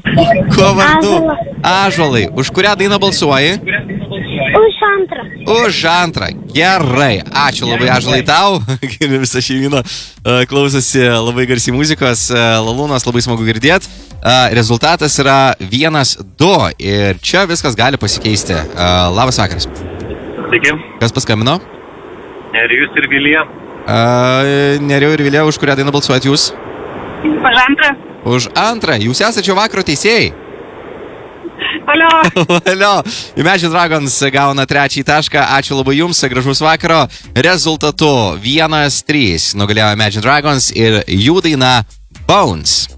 Kuo vardu? Ąžuolai. Už kurią dainą balsuoji? Už antrą. Už antrą. Gerai. Ačiū labai, Ąžuolai, tau. Visa šeimyna klausosi labai garsiai muzikos. Lalūnas labai smagu girdėti. Rezultatas yra 1-2 ir čia viskas gali pasikeisti. Labas vakaras. Sveiki. Kas paskambino? Nerijus ir Vilija. Nerijau ir Vilija, už kurią dainą balsuojat jūs? Už antrą. Už antrą. Jūs esate šio vakaro teisėjai. Alio. Alio. Imagine Dragons gauna 3 tašką. Ačiū labai jums. Gražus vakaro. Rezultatu 1-3 nugalėjo Imagine Dragons ir jų daina Bones.